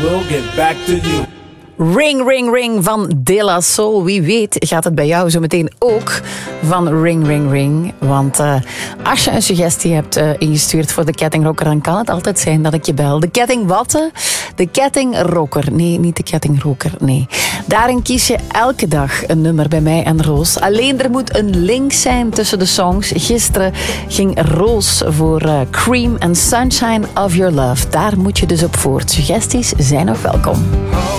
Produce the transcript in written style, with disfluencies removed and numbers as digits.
will get back to you. Ring, ring, ring van De La Soul. Wie weet gaat het bij jou zo meteen ook van Ring, ring, ring. Want als je een suggestie hebt ingestuurd voor de kettingrocker, dan kan het altijd zijn dat ik je bel. De kettingwatten? De kettingrocker. Nee, niet de kettingroker, nee. Daarin kies je elke dag een nummer bij mij en Roos. Alleen er moet een link zijn tussen de songs. Gisteren ging Roos voor Cream and Sunshine of Your Love. Daar moet je dus op voort. Suggesties zijn nog welkom.